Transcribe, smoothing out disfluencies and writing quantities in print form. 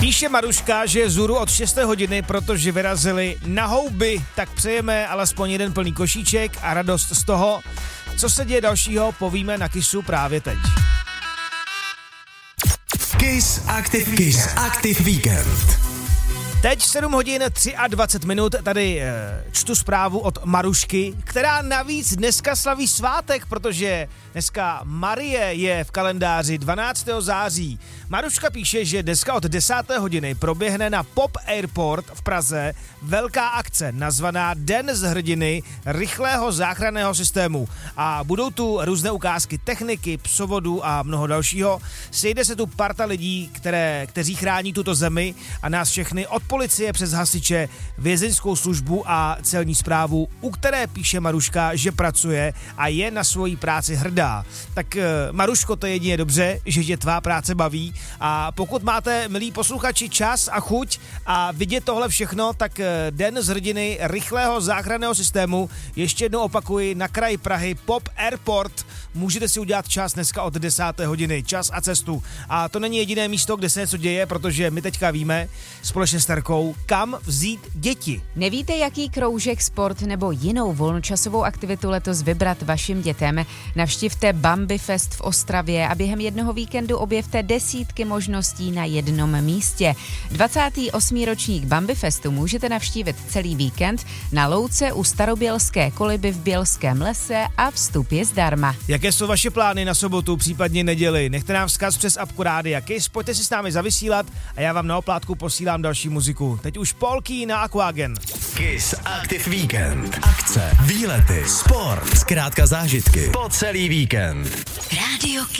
Píše Maruška, že je zůru od 6. hodiny, protože vyrazili na houby, tak přejeme alespoň jeden plný košíček a radost z toho. Co se děje dalšího, povíme na Kissu právě teď. Kiss Active Weekend. Teď 7 hodin 23 minut, tady čtu zprávu od Marušky, která navíc dneska slaví svátek, protože dneska Marie je v kalendáři 12. září. Maruška píše, že dneska od 10. hodiny proběhne na Pop Airport v Praze velká akce nazvaná Den z hrdiny rychlého záchranného systému. A budou tu různé ukázky techniky, psovodů a mnoho dalšího. Sejde se tu parta lidí, kteří chrání tuto zemi a nás všechny od policie přes hasiče, vězeňskou službu a celní správu, u které píše Maruška, že pracuje a je na svoji práci hrdá. Tak Maruško, to je jedině dobře, že tě tvá práce baví a pokud máte, milí posluchači, čas a chuť a vidět tohle všechno, tak Den z hrdiny rychlého záchranného systému, ještě jednou opakuji, na kraji Prahy Pop Airport, můžete si udělat čas dneska od 10. hodiny, čas a cestu. A to není jediné místo, kde se něco děje, protože my teďka víme společně s Terkou, kam vzít děti. Nevíte, jaký kroužek, sport nebo jinou volnočasovou aktivitu letos vybrat vašim dětem? Navštivte Bambi Fest v Ostravě a během jednoho víkendu objevte desítky možností na jednom místě. 28. ročník Bambi Festu můžete navštívit celý víkend na louce u Starobělské koliby v Bělském lese a vstup je zdarma. Jaké jsou vaše plány na sobotu, případně neděli? Nechte nám vzkaz přes apku Rádia Kiss, pojďte si s námi zavysílat a já vám na oplátku posílám další muziku. Teď už Polky na Aquagen. Kiss Active Weekend. Akce, výlety, sport, zkrátka zážitky po celý víkend. Rádio